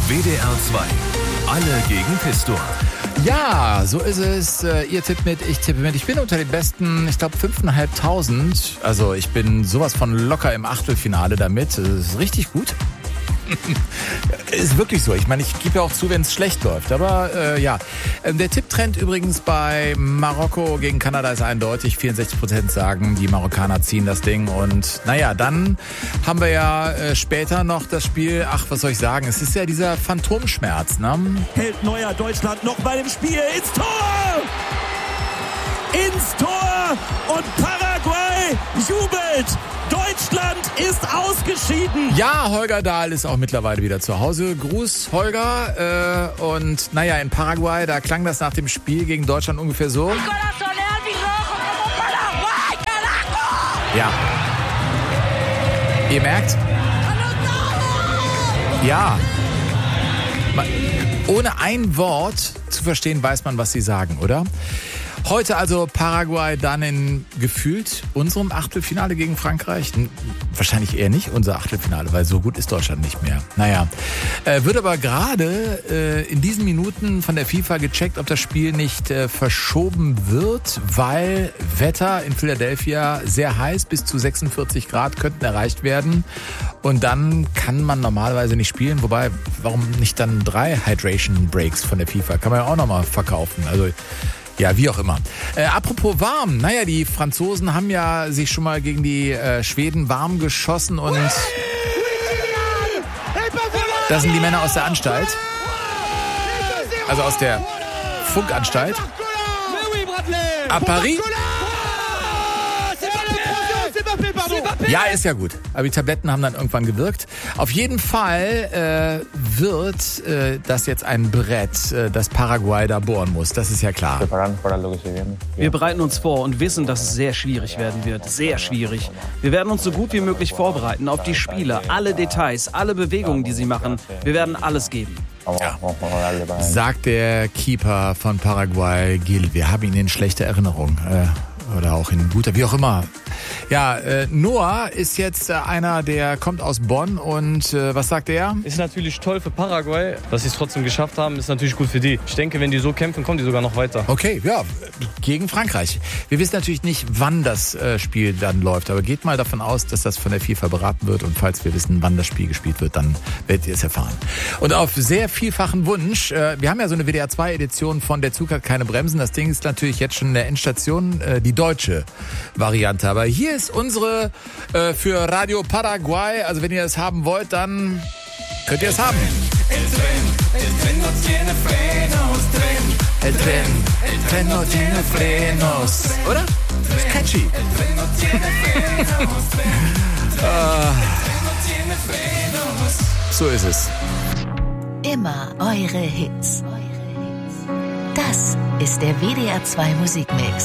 WDR 2. Alle gegen Pistor. Ja, so ist es. Ihr tippt mit, ich tippe mit. Ich bin unter den besten, ich glaube 5.500. Also ich bin sowas von locker im Achtelfinale damit. Das ist richtig gut. Ist wirklich so. Ich meine, ich gebe ja auch zu, wenn es schlecht läuft. Aber ja, der Tipptrend übrigens bei Marokko gegen Kanada ist eindeutig. 64% sagen, die Marokkaner ziehen das Ding. Und naja, dann haben wir ja später noch das Spiel. Ach, was soll ich sagen? Es ist ja dieser Phantomschmerz, ne? Hält Neuer Deutschland noch bei dem Spiel ins Tor! Ins Tor! Und Paraguay jubelt! Deutschland ist ausgeschieden. Ja, Holger Dahl ist auch mittlerweile wieder zu Hause. Gruß, Holger. Und naja, in Paraguay, da klang das nach dem Spiel gegen Deutschland ungefähr so. Ja. Ihr merkt? Ja. Ohne ein Wort zu verstehen, weiß man, was sie sagen, oder? Heute also Paraguay dann in gefühlt unserem Achtelfinale gegen Frankreich. Wahrscheinlich eher nicht unser Achtelfinale, weil so gut ist Deutschland nicht mehr. Naja, wird aber gerade in diesen Minuten von der FIFA gecheckt, ob das Spiel nicht verschoben wird, weil Wetter in Philadelphia sehr heiß, bis zu 46 Grad könnten erreicht werden. Und dann kann man normalerweise nicht spielen. Wobei, warum nicht dann 3 Hydration Breaks von der FIFA? Kann man ja auch nochmal verkaufen. Also ja, wie auch immer. Apropos warm, naja, die Franzosen haben ja sich schon mal gegen die Schweden warm geschossen und das sind die Männer aus der Anstalt, also aus der Funkanstalt. À Paris? Ja, ist ja gut. Aber die Tabletten haben dann irgendwann gewirkt. Auf jeden Fall wird das jetzt ein Brett, das Paraguay da bohren muss. Das ist ja klar. Wir bereiten uns vor und wissen, dass es sehr schwierig werden wird. Sehr schwierig. Wir werden uns so gut wie möglich vorbereiten auf die Spieler. Alle Details, alle Bewegungen, die sie machen. Wir werden alles geben. Ja. Sagt der Keeper von Paraguay, Gil. Wir haben ihn in schlechter Erinnerung. Oder auch in guter, wie auch immer. Ja, Noah ist jetzt einer, der kommt aus Bonn und was sagt er? Ist natürlich toll für Paraguay, dass sie es trotzdem geschafft haben, ist natürlich gut für die. Ich denke, wenn die so kämpfen, kommen die sogar noch weiter. Okay, ja, gegen Frankreich. Wir wissen natürlich nicht, wann das Spiel dann läuft, aber geht mal davon aus, dass das von der FIFA beraten wird und falls wir wissen, wann das Spiel gespielt wird, dann werdet ihr es erfahren. Und auf sehr vielfachen Wunsch, wir haben ja so eine WDR 2 Edition von Der Zug hat keine Bremsen, das Ding ist natürlich jetzt schon in der Endstation, die deutsche Variante, aber hier ist unsere für Radio Paraguay. Also wenn ihr das haben wollt, dann könnt ihr es haben. El tren no tiene frenos. Oder? Das ist catchy. So ist es. Immer eure Hits. Das ist der WDR 2 Musikmix.